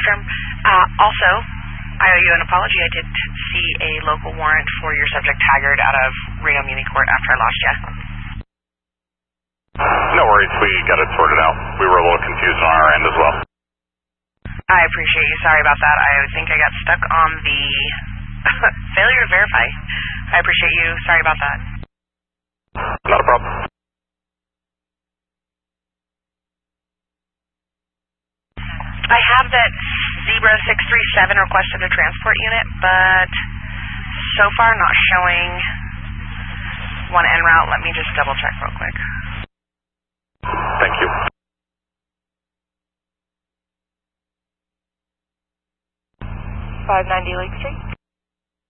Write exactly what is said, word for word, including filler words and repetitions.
firm. Uh, also, I owe you an apology. I did see a local warrant for your subject Taggart out of Reno Muni Court after I lost you. No worries. We got it sorted out. We were a little confused on our end as well. I appreciate you. Sorry about that. I think I got stuck on the failure to verify. I appreciate you. Sorry about that. Not a problem. I have that Zebra six three seven requested a transport unit, but so far not showing one en route. Let me just double check real quick. Thank you. five ninety Lake Street.